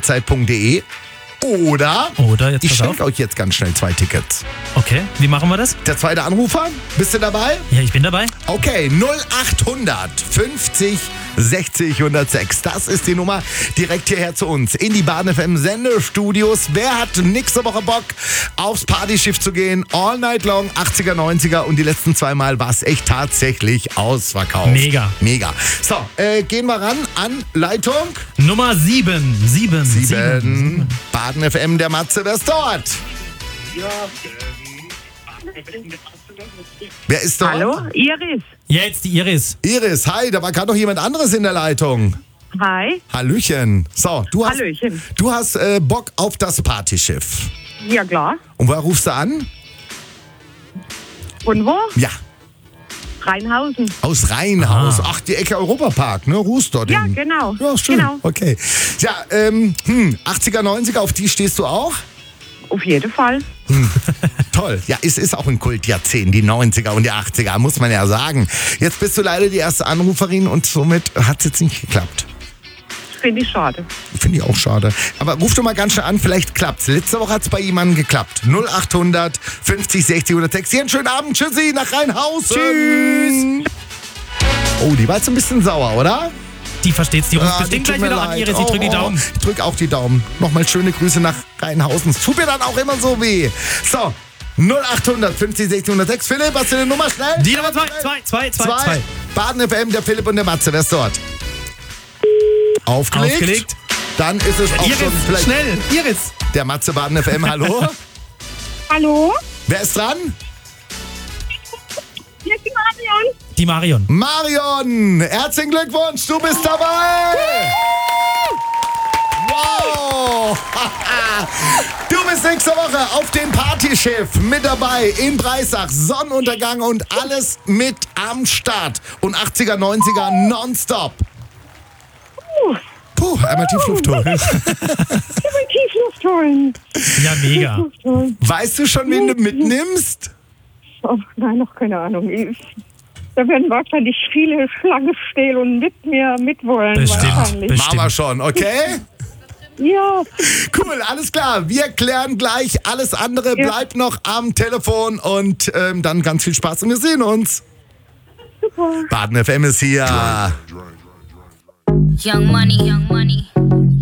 www.website.de. Oder jetzt ich pass schenke auf. euch jetzt ganz schnell 2 Tickets. Okay, wie machen wir das? Der zweite Anrufer, bist du dabei? Ja, ich bin dabei. Okay, 0800 50 60 106. Das ist die Nummer direkt hierher zu uns in die Baden FM Sendestudios. Wer hat nächste Woche Bock, aufs Partyschiff zu gehen? All night long, 80er, 90er und die letzten 2 Mal war es echt tatsächlich ausverkauft. Mega. So, gehen wir ran an Leitung. Nummer 7. 7. Baden FM, der Matze, wer ist dort? Wer ist dort? Hallo, Iris. Jetzt die Iris. Iris, hi, da war gerade noch jemand anderes in der Leitung. Hi. Hallöchen. So, Hallöchen. Du hast Bock auf das Partyschiff. Ja, klar. Und woher rufst du an? Und wo? Ja, Rheinhausen. aus Rheinhaus. Ach, die Ecke Europapark, ne? Ruhst dort. Ja, genau. Ja, schön. Genau. Okay. Ja, 80er, 90er, auf die stehst du auch? Auf jeden Fall. Toll. Ja, es ist auch ein Kultjahrzehnt, die 90er und die 80er, muss man ja sagen. Jetzt bist du leider die erste Anruferin und somit hat es jetzt nicht geklappt. Finde ich schade. Finde ich auch schade. Aber ruf doch mal ganz schnell an, vielleicht klappt's. Letzte Woche hat's bei jemandem geklappt. 0800 50 60 106. Hier einen schönen Abend. Tschüssi, nach Rheinhausen. Tschüss. Oh, die war jetzt ein bisschen sauer, oder? Die versteht's, die ruft Ja, bestimmt die tut gleich mir wieder an, leid. Iris. Ich drück die Daumen. Ich drück auch die Daumen. Nochmal schöne Grüße nach Rheinhausen. Es tut mir dann auch immer so weh. So, 0800 50 60 106. Philipp, hast du die Nummer schnell? Die Nummer 2. Baden FM, der Philipp und der Matze. Wer ist dort? Aufgelegt. Dann ist es auch Iris, schon vielleicht schnell. Iris. der Matze Baden FM. Hallo? Hallo? Wer ist dran? Hier ist die Marion. Die Marion. Marion, herzlichen Glückwunsch, du bist dabei! Wow! Du bist nächste Woche auf dem Partyschiff mit dabei in Breisach, Sonnenuntergang und alles mit am Start. Und 80er, 90er nonstop. Puh, einmal Tiefluft holen. Tiefluft holen. Ja, mega. Weißt du schon, wen du mitnimmst? Oh, nein, noch keine Ahnung. Da werden wahrscheinlich viele Schlange stehen und mit mir mitwollen. Bestimmt. Wahrscheinlich. Machen wir schon, okay? Ja, Cool, alles klar. Wir klären gleich alles andere. Ja. Bleibt noch am Telefon und dann ganz viel Spaß und wir sehen uns. super. Baden FM ist hier. Young money, young money.